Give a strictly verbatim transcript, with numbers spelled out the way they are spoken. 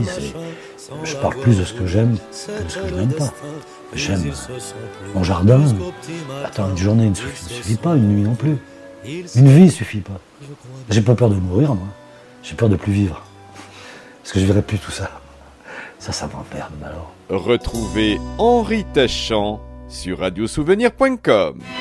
c'est... Je parle plus de ce que j'aime que de ce que je n'aime pas. J'aime mon jardin. Attends, une journée ne suffit, ne suffit pas, une nuit non plus. Une vie ne suffit pas. J'ai pas peur de mourir, moi. J'ai peur de plus vivre. Parce que je verrai plus tout ça. Ça, ça m'emmerde alors. Retrouvez Henri Tachant sur radio souvenir point com.